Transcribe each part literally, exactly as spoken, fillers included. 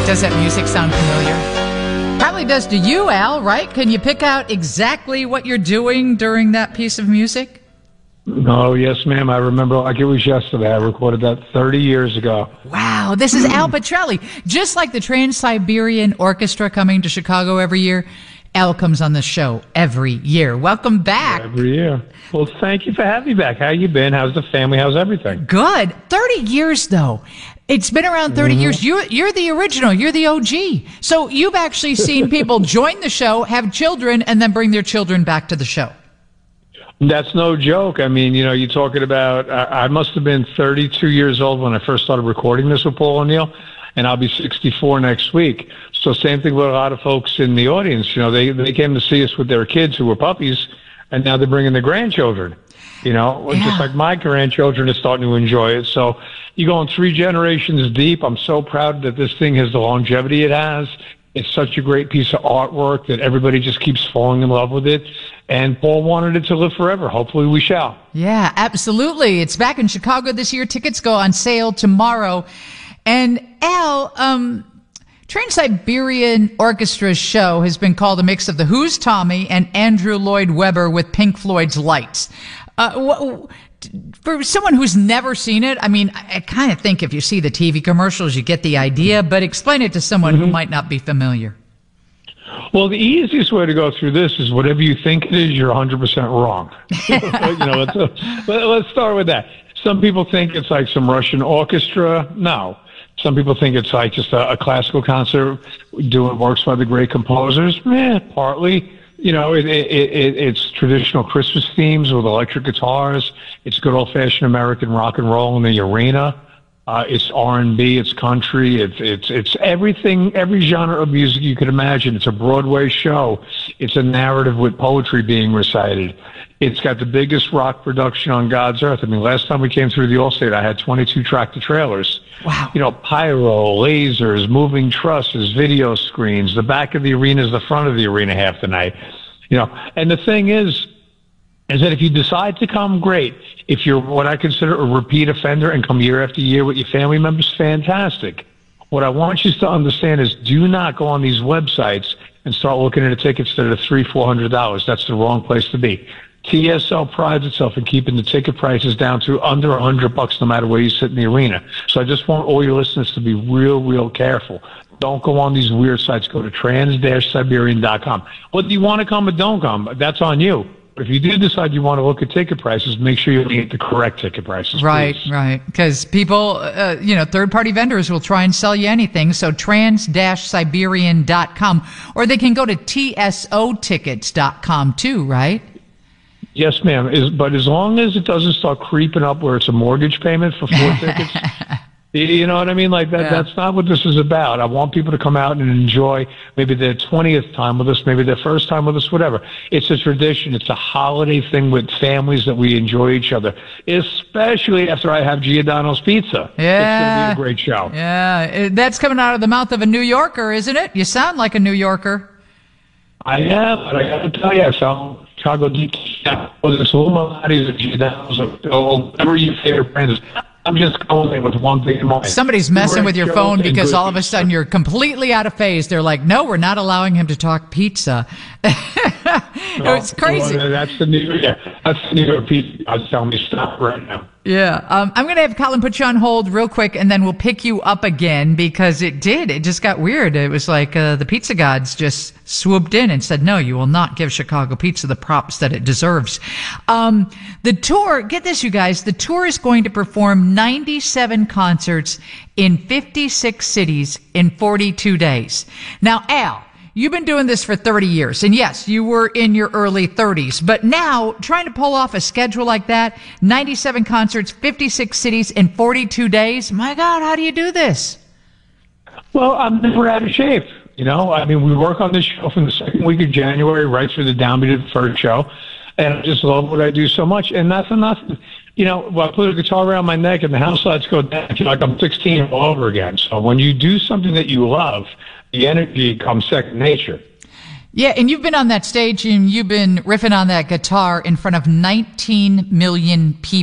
Does that music sound familiar? Probably does to you, Al, right? Can you pick out exactly what you're doing during that piece of music? Oh, yes, ma'am. I remember like it was yesterday. I recorded that thirty years ago. Wow, this is Al Pitrelli. Just like the Trans-Siberian Orchestra coming to Chicago every year, Al comes on the show every year. Welcome back. Every year. Well, thank you for having me back. How you been? How's the family? How's everything? Good. thirty years, though. It's been around thirty Mm-hmm. years. You, you're the original. You're the O G. So you've actually seen people join the show, have children, and then bring their children back to the show. That's no joke. I mean, you know, you're talking about, I, I must have been thirty-two years old when I first started recording this with Paul O'Neill, and I'll be sixty-four next week. So same thing with a lot of folks in the audience. You know, they, they came to see us with their kids who were puppies, and now they're bringing their grandchildren. You know, Yeah. just like my grandchildren are starting to enjoy it. So you're going three generations deep. I'm so proud that this thing has the longevity it has. It's such a great piece of artwork that everybody just keeps falling in love with it. And Paul wanted it to live forever. Hopefully we shall. Yeah, absolutely. It's back in Chicago this year. Tickets go on sale tomorrow. And Al, um, Trans-Siberian Orchestra's show has been called a mix of The Who's Tommy and Andrew Lloyd Webber with Pink Floyd's Lights. Uh, wh- for someone who's never seen it, I mean, I, I kind of think if you see the T V commercials, you get the idea, but explain it to someone Mm-hmm. who might not be familiar. Well, the easiest way to go through this is whatever you think it is, you're one hundred percent wrong. you know, let's, uh, let, let's start with that. Some people think it's like some Russian orchestra. No. Some people think it's like just a, a classical concert doing works by the great composers. Eh, partly. You know, it, it, it, it's traditional Christmas themes with electric guitars. It's good old-fashioned American rock and roll in the arena. Uh, it's R and B, it's country, it's it's it's everything, every genre of music you could imagine. It's a Broadway show. It's a narrative with poetry being recited. It's got the biggest rock production on God's earth. I mean, last time we came through the Allstate, I had twenty-two tractor trailers. Wow. You know, pyro, lasers, moving trusses, video screens. The back of the arena is the front of the arena half the night. You know, and the thing is, is that if you decide to come, great. If you're what I consider a repeat offender and come year after year with your family members, fantastic. What I want you to understand is do not go on these websites and start looking at tickets that are three, four hundred dollars. That's the wrong place to be. T S L prides itself in keeping the ticket prices down to under a hundred bucks, no matter where you sit in the arena. So I just want all your listeners to be real, real careful. Don't go on these weird sites. Go to trans dash siberian dot com. Whether you want to come or don't come, that's on you. But if you do decide you want to look at ticket prices, make sure you get the correct ticket prices. Right, please. right. Because people, uh, you know, third-party vendors will try and sell you anything. So trans dash siberian dot com. Or they can go to T S O tickets dot com too, right? Yes, ma'am. Is, but as long as it doesn't start creeping up where it's a mortgage payment for four tickets, you know what I mean? Like that. Yeah. That's not what this is about. I want people to come out and enjoy maybe their twentieth time with us, maybe their first time with us, whatever. It's a tradition. It's a holiday thing with families that we enjoy each other, especially after I have Giordano's Pizza. Yeah. It's going to be a great show. Yeah, uh, that's coming out of the mouth of a New Yorker, isn't it? You sound like a New Yorker. I am, but I got to tell you, I found Chicago deep. Whether it's Illuminati's or Giordano's or whatever your favorite brand is, I'm just going with one thing in mind. Somebody's messing Great with your shows phone and because good all of a pizza. sudden you're completely out of phase. They're like, no, we're not allowing him to talk pizza. It's crazy. Well, that's the New York. That's the New York pizza. I was telling me stop right now. Yeah. Um, I'm going to have Colin put you on hold real quick, and then we'll pick you up again because it did. It just got weird. It was like uh, the pizza gods just swooped in and said, no, you will not give Chicago pizza the props that it deserves. Um, the tour, get this, you guys, the tour is going to perform ninety-seven concerts in fifty-six cities in forty-two days. Now, Al, you've been doing this for thirty years, and yes, you were in your early thirties, but now trying to pull off a schedule like that, ninety-seven concerts, fifty-six cities in forty-two days, my God, how do you do this? Well, I'm never out of shape. You know, I mean, we work on this show from the second week of January right through the downbeat of the first show, and I just love what I do so much. And that's enough. You know, when I put a guitar around my neck and the house lights go down, I feel like I'm sixteen all over again. So when you do something that you love, the energy comes second nature. Yeah, and you've been on that stage and you've been riffing on that guitar in front of nineteen million people.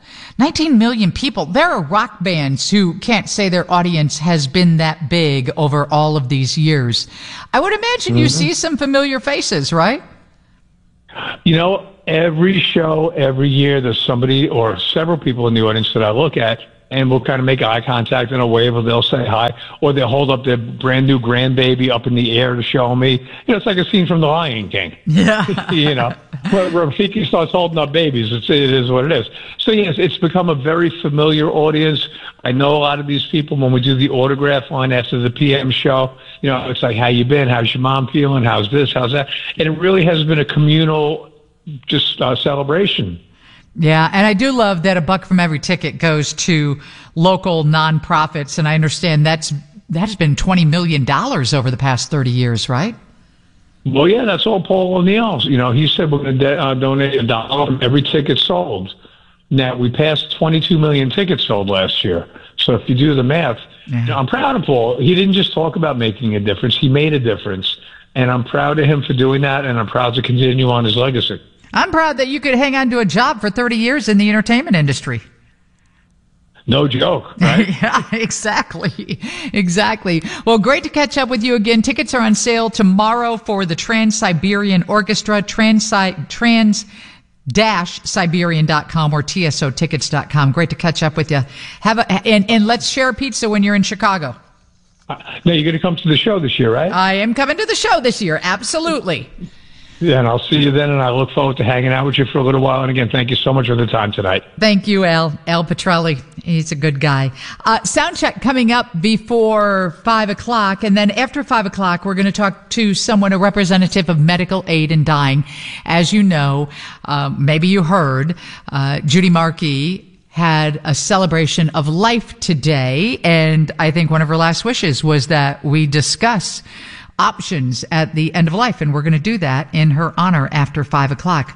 nineteen million people. There are rock bands who can't say their audience has been that big over all of these years. I would imagine mm-hmm. you see some familiar faces, right? You know, every show, every year, there's somebody or several people in the audience that I look at, and we'll kind of make eye contact and a wave, or they'll say hi, or they'll hold up their brand new grandbaby up in the air to show me. You know, it's like a scene from The Lion King. Yeah. You know, where Rafiki starts holding up babies. It's, it is what it is. So, yes, it's become a very familiar audience. I know a lot of these people when we do the autograph line after the P M show. You know, it's like, how you been? How's your mom feeling? How's this? How's that? And it really has been a communal just uh, celebration. Yeah, and I do love that a buck from every ticket goes to local nonprofits, and I understand that's that's been twenty million dollars over the past thirty years, right? Well, yeah, that's all Paul O'Neill's. You know, he said we're going to de- uh, donate a dollar from every ticket sold. Now, we passed twenty-two million tickets sold last year. So if you do the math, yeah. you know, I'm proud of Paul. He didn't just talk about making a difference. He made a difference. And I'm proud of him for doing that, and I'm proud to continue on his legacy. I'm proud that you could hang on to a job for thirty years in the entertainment industry. No joke, right? Yeah, exactly. Exactly. Well, great to catch up with you again. Tickets are on sale tomorrow for the Trans-Siberian Orchestra, trans trans dash siberian dot com or T S O tickets dot com. Great to catch up with you. Have a, and, and let's share pizza when you're in Chicago. Uh, now, you're going to come to the show this year, right? I am coming to the show this year. Absolutely. Yeah, and I'll see you then, and I look forward to hanging out with you for a little while. And again, thank you so much for the time tonight. Thank you, Al. Al Petrelli. He's a good guy. Uh, sound check coming up before five o'clock, and then after five o'clock, we're going to talk to someone, a representative of Medical Aid in Dying. As you know, uh, maybe you heard, uh, Judy Markey had a celebration of life today, and I think one of her last wishes was that we discuss options at the end of life, and we're going to do that in her honor after five o'clock.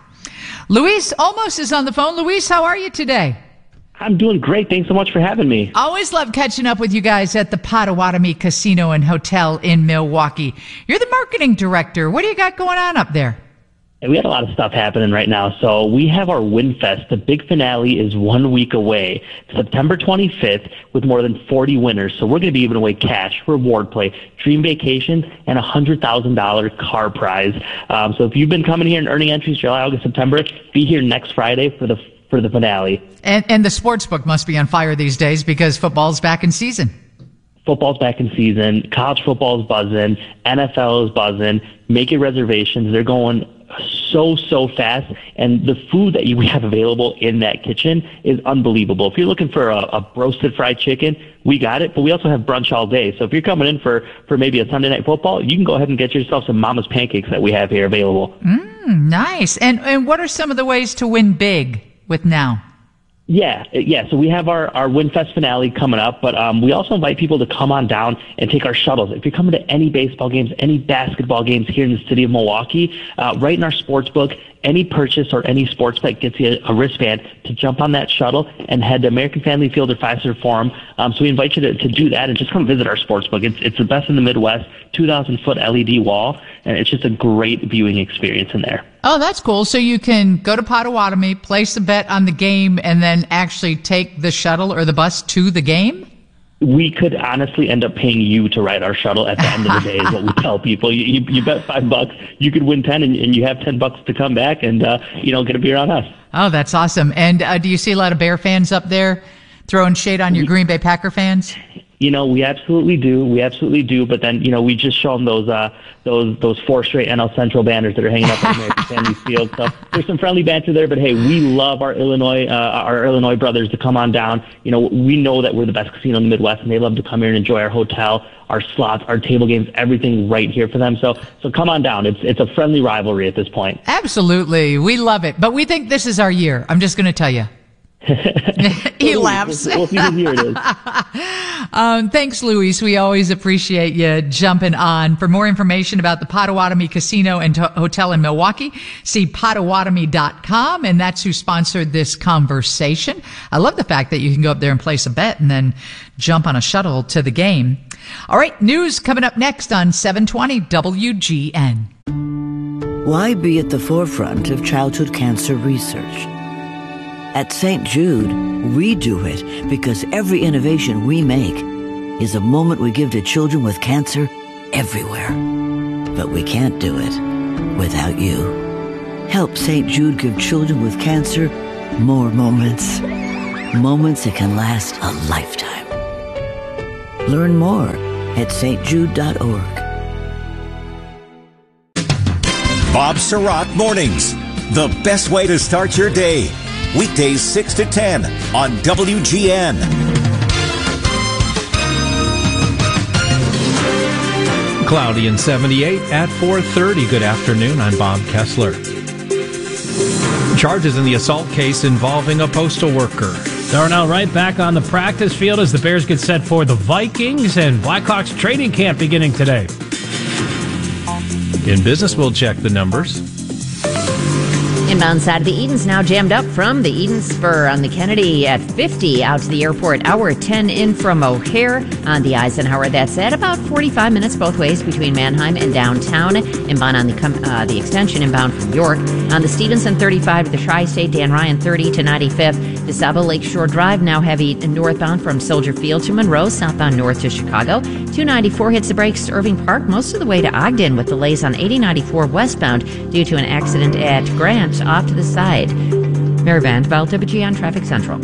Luis Olmos is on the phone. Luis, how are you today? I'm doing great. Thanks so much for having me. Always love catching up with you guys at the Potawatomi Casino and Hotel in Milwaukee. You're the marketing director. What do you got going on up there? And we had a lot of stuff happening right now. So we have our WinFest. The big finale is one week away, September twenty-fifth, with more than forty winners. So we're going to be giving away cash, reward play, dream vacations, and a one hundred thousand dollars car prize. Um, so if you've been coming here and earning entries July, August, September, be here next Friday for the for the finale. And, and the sports book must be on fire these days because football's back in season. Football's back in season. College football is buzzing. N F L is buzzing. Make your reservations. They're going so, so fast. And the food that you, we have available in that kitchen is unbelievable. If you're looking for a, a roasted fried chicken, we got it. But we also have brunch all day. So if you're coming in for, for maybe a Sunday night football, you can go ahead and get yourself some Mama's pancakes that we have here available. Mm, nice. And, and what are some of the ways to win big with Now? Yeah, yeah. So we have our, our WinFest finale coming up, but um, we also invite people to come on down and take our shuttles. If you're coming to any baseball games, any basketball games here in the city of Milwaukee, uh, right in our sports book, any purchase or any sports bet gets you a, a wristband to jump on that shuttle and head to American Family Field or Fiserv Forum. Um, so we invite you to, to do that and just come visit our sports book. It's, it's the best in the Midwest, two thousand foot L E D wall, and it's just a great viewing experience in there. Oh, that's cool. So you can go to Potawatomi, place a bet on the game, and then actually take the shuttle or the bus to the game? We could honestly end up paying you to ride our shuttle at the end of the day is what we tell people. You, you, you bet five bucks, you could win ten, and, and you have ten bucks to come back and, uh, you know, get a beer on us. Oh, that's awesome. And uh, do you see a lot of Bear fans up there throwing shade on your Green Bay Packer fans? You know, we absolutely do. We absolutely do. But then, you know, we just show them those uh, those those four straight N L Central banners that are hanging up at American Family Field. So there's some friendly banter there. But hey, we love our Illinois uh, our Illinois brothers to come on down. You know, we know that we're the best casino in the Midwest, and they love to come here and enjoy our hotel, our slots, our table games, everything right here for them. So so come on down. It's it's a friendly rivalry at this point. Absolutely, we love it. But we think this is our year. I'm just going to tell you. He laughs. We'll, we'll see whose year it is. um, thanks, Luis. We always appreciate you jumping on. For more information about the Potawatomi Casino and to- Hotel in Milwaukee, see potawatomi dot com, and that's who sponsored this conversation. I love the fact that you can go up there and place a bet and then jump on a shuttle to the game. All right, news coming up next on seven twenty W G N. Why be at the forefront of childhood cancer research? At Saint Jude, we do it because every innovation we make is a moment we give to children with cancer everywhere. But we can't do it without you. Help Saint Jude give children with cancer more moments. Moments that can last a lifetime. Learn more at s t jude dot org. Bob Surratt Mornings. The best way to start your day. Weekdays six to ten on W G N. Cloudy and seventy-eight at four thirty. Good afternoon. I'm Bob Kessler. Charges in the assault case involving a postal worker. Darnell Wright back on the practice field as the Bears get set for the Vikings, and Blackhawks training camp beginning today. In business, we'll check the numbers. Inbound side of the Edens now jammed up from the Eden Spur on the Kennedy at fifty out to the airport. Hour ten in from O'Hare on the Eisenhower. That's at about forty-five minutes both ways between Mannheim and downtown. Inbound on the uh, the extension inbound from York. On the Stevenson thirty-five to the Tri-State, Dan Ryan thirty to ninety-fifth. DeSable Lakeshore Drive now heavy northbound from Soldier Field to Monroe, southbound north to Chicago. two ninety-four hits the brakes to Irving Park most of the way to Ogden with delays on eighty ninety-four westbound due to an accident at Grant off to the side. Mary Vanderbilt, W G N Traffic Central.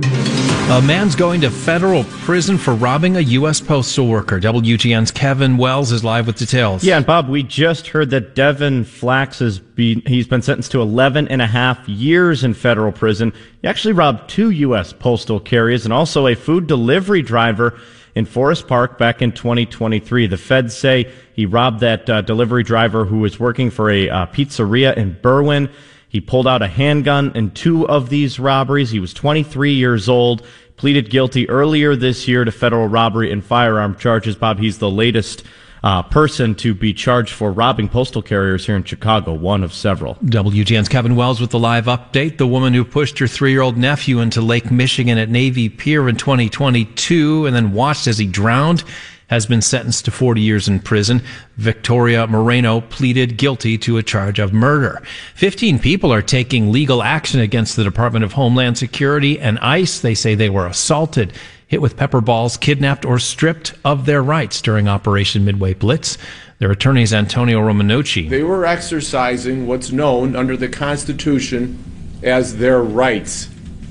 A man's going to federal prison for robbing a U S postal worker. W G N's Kevin Wells is live with details. Yeah, and Bob, we just heard that Devin Flax has been, he's been sentenced to eleven and a half years in federal prison. He actually robbed two U S postal carriers and also a food delivery driver in Forest Park back in twenty twenty-three. The feds say he robbed that uh, delivery driver who was working for a uh, pizzeria in Berwyn. He pulled out a handgun in two of these robberies. He was twenty-three years old, pleaded guilty earlier this year to federal robbery and firearm charges. Bob, he's the latest uh, person to be charged for robbing postal carriers here in Chicago, one of several. W G N's Kevin Wells with the live update. The woman who pushed her three-year-old nephew into Lake Michigan at Navy Pier in twenty twenty-two and then watched as he drowned has been sentenced to forty years in prison. Victoria Moreno pleaded guilty to a charge of murder. fifteen people are taking legal action against the Department of Homeland Security and ICE. They say they were assaulted, hit with pepper balls, kidnapped, or stripped of their rights during Operation Midway Blitz. Their attorney's Antonio Romanucci. They were exercising what's known under the Constitution as their rights.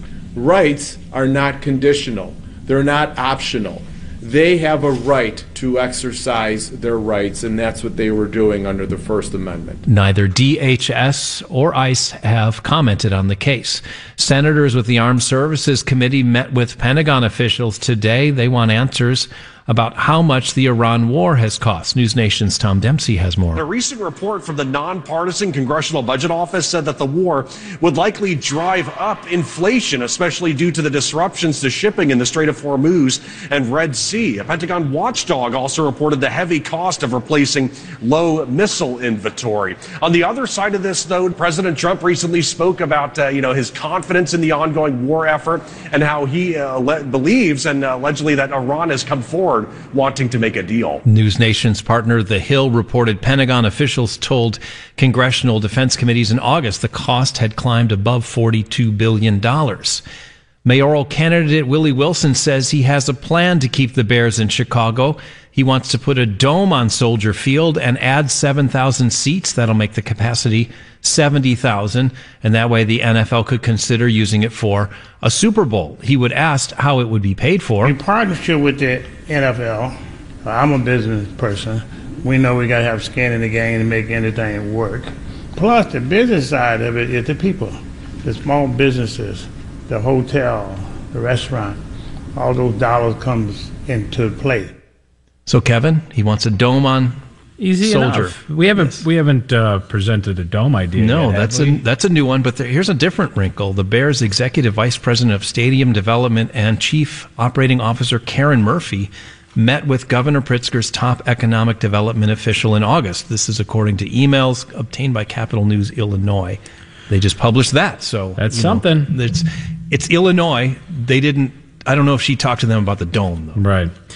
Rights are not conditional. They're not optional. They have a right to exercise their rights, and that's what they were doing under the First Amendment. Neither D H S or ICE have commented on the case. Senators with the Armed Services Committee met with Pentagon officials today. They want answers about how much the Iran war has cost. News Nation's Tom Dempsey has more. A recent report from the nonpartisan Congressional Budget Office said that the war would likely drive up inflation, especially due to the disruptions to shipping in the Strait of Hormuz and Red Sea. A Pentagon watchdog also reported the heavy cost of replacing low missile inventory. On the other side of this, though, President Trump recently spoke about uh, you know his confidence in the ongoing war effort and how he uh, le- believes and uh, allegedly that Iran has come forward wanting to make a deal. News Nation's partner The Hill reported Pentagon officials told congressional defense committees in August the cost had climbed above forty-two billion dollars. Mayoral candidate Willie Wilson says he has a plan to keep the Bears in Chicago. He wants to put a dome on Soldier Field and add seven thousand seats. That'll make the capacity seventy thousand, and that way the N F L could consider using it for a Super Bowl. He would ask how it would be paid for. In partnership with the N F L, I'm a business person. We know we got to have skin in the game to make anything work. Plus, the business side of it is the people, the small businesses, the hotel, the restaurant. All those dollars comes into play. So, Kevin, he wants a dome on Easy Soldier. Enough. We haven't yes. we haven't uh, presented a dome idea. No, yet, that's a that's a new one. But there, here's a different wrinkle. The Bears' executive vice president of stadium development and chief operating officer Karen Murphy met with Governor Pritzker's top economic development official in August. This is according to emails obtained by Capital News Illinois. They just published that, so that's something. Know, it's it's Illinois. They didn't. I don't know if she talked to them about the dome, though. Right.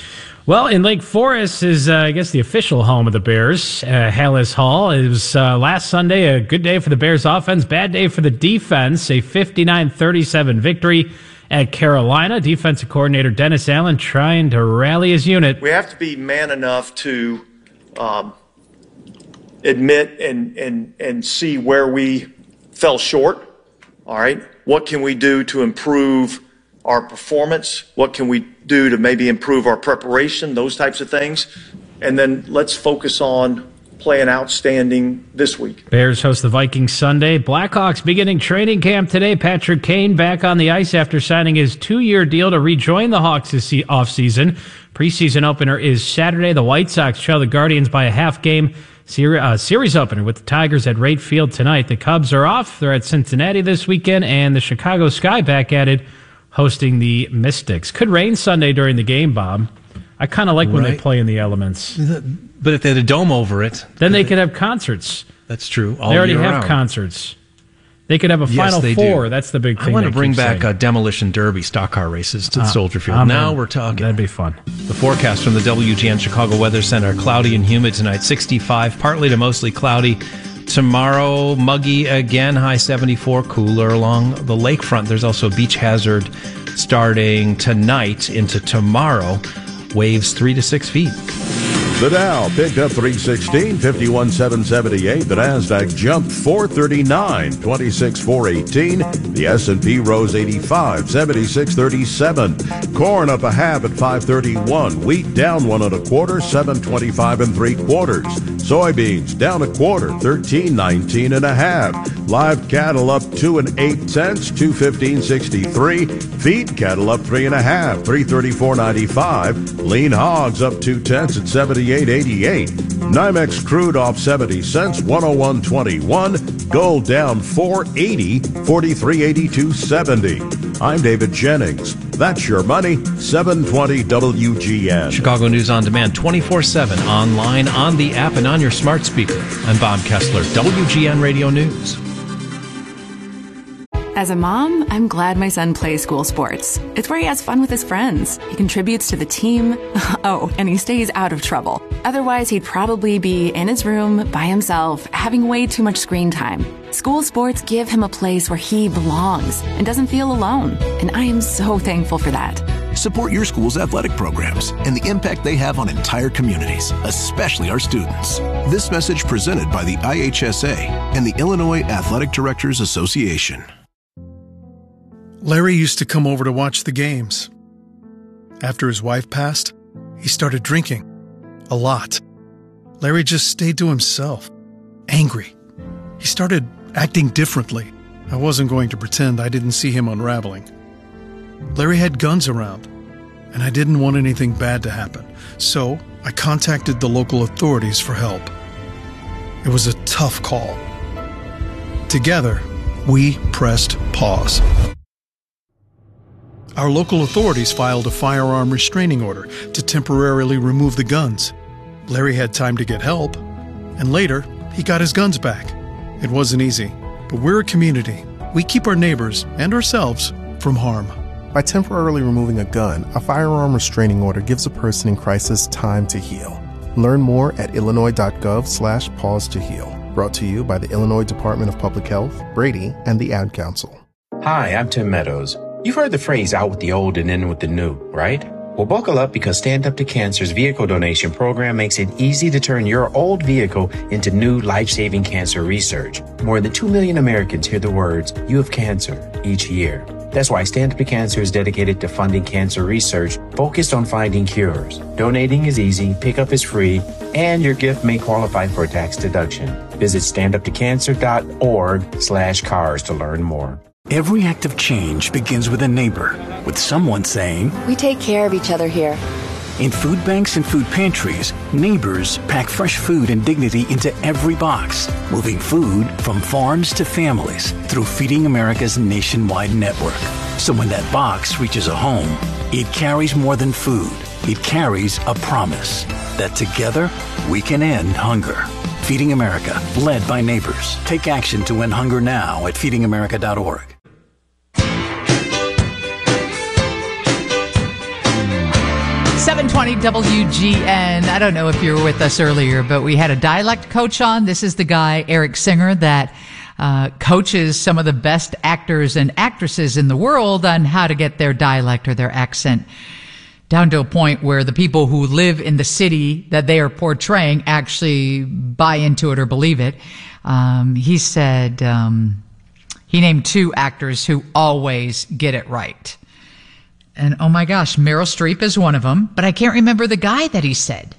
Well, in Lake Forest is, uh, I guess, the official home of the Bears, uh, Hallis Hall. It was uh, last Sunday, a good day for the Bears offense, bad day for the defense, a fifty-nine thirty-seven victory at Carolina. Defensive coordinator Dennis Allen trying to rally his unit. We have to be man enough to um, admit and, and, and see where we fell short. All right. What can we do to improve our performance? What can we do to maybe improve our preparation? Those types of things. And then let's focus on playing outstanding this week. Bears host the Vikings Sunday. Blackhawks beginning training camp today. Patrick Kane back on the ice after signing his two-year deal to rejoin the Hawks this offseason. Preseason opener is Saturday. The White Sox trail the Guardians by a half game. Series, uh, series opener with the Tigers at Wright Field tonight. The Cubs are off. They're at Cincinnati this weekend, and the Chicago Sky back at it, hosting the Mystics. Could rain Sunday during the game, Bob. I kind of like when Right. they play in the elements. But if they had a dome over it, then they could have concerts. That's true. All They already year have round. concerts. They could have a Yes, Final they Four. do. That's the big thing. I want to they bring keep back saying. a demolition derby stock car races to the Uh, Soldier Field. I'm now in. we're talking. That'd be fun. The forecast from the W G N Chicago Weather Center: cloudy and humid tonight, sixty-five, partly to mostly cloudy. Tomorrow, muggy again, high seventy-four, cooler along the lakefront. There's also a beach hazard starting tonight into tomorrow. Waves three to six feet. The Dow picked up three sixteen, fifty-one seven seventy-eight. The Nasdaq jumped four thirty-nine, twenty-six four eighteen. The S and P rose eighty-five, seventy-six thirty-seven. Corn up a half at five thirty-one. Wheat down one and a quarter, seven twenty-five and three quarters. Soybeans down a quarter, thirteen nineteen and a half. Live cattle up two and eight cents, two fifteen sixty-three. Feed cattle up three and a half, three thirty-four ninety-five. Lean hogs up two tenths at seventy-eight eighty-eight. NYMEX crude off seventy cents, one oh one twenty-one. Gold down four eighty, forty-three eighty-two seventy. I'm David Jennings. That's your money, seven twenty W G N. Chicago News on Demand, twenty-four seven, online, on the app, and on your smart speaker. I'm Bob Kessler, W G N Radio News. As a mom, I'm glad my son plays school sports. It's where he has fun with his friends. He contributes to the team. Oh, and he stays out of trouble. Otherwise, he'd probably be in his room by himself, having way too much screen time. School sports give him a place where he belongs and doesn't feel alone. And I am so thankful for that. Support your school's athletic programs and the impact they have on entire communities, especially our students. This message presented by the I H S A and the Illinois Athletic Directors Association. Larry used to come over to watch the games. After his wife passed, he started drinking. A lot. Larry just stayed to himself. Angry. He started acting differently. I wasn't going to pretend I didn't see him unraveling. Larry had guns around, and I didn't want anything bad to happen. So I contacted the local authorities for help. It was a tough call. Together, we pressed pause. Our local authorities filed a firearm restraining order to temporarily remove the guns. Larry had time to get help, and later, he got his guns back. It wasn't easy, but we're a community. We keep our neighbors and ourselves from harm. By temporarily removing a gun, a firearm restraining order gives a person in crisis time to heal. Learn more at illinois.gov slash pause to heal. Brought to you by the Illinois Department of Public Health, Brady, and the Ad Council. Hi, I'm Tim Meadows. You've heard the phrase out with the old and in with the new, right? Well, buckle up because Stand Up to Cancer's vehicle donation program makes it easy to turn your old vehicle into new life-saving cancer research. More than two million Americans hear the words, "You have cancer," each year. That's why Stand Up to Cancer is dedicated to funding cancer research focused on finding cures. Donating is easy, pickup is free, and your gift may qualify for a tax deduction. Visit standuptocancer.org slash cars to learn more. Every act of change begins with a neighbor, with someone saying, "We take care of each other here." In food banks and food pantries, neighbors pack fresh food and dignity into every box, moving food from farms to families through Feeding America's nationwide network. So when that box reaches a home, it carries more than food. It carries a promise that together we can end hunger. Feeding America, led by neighbors. Take action to end hunger now at feeding america dot org. seven twenty W G N. I don't know if you were with us earlier, but we had a dialect coach on. This is the guy, Eric Singer, that uh, coaches some of the best actors and actresses in the world on how to get their dialect or their accent down to a point where the people who live in the city that they are portraying actually buy into it or believe it. Um, he said um, he named two actors who always get it right. And oh my gosh, Meryl Streep is one of them, but I can't remember the guy that he said.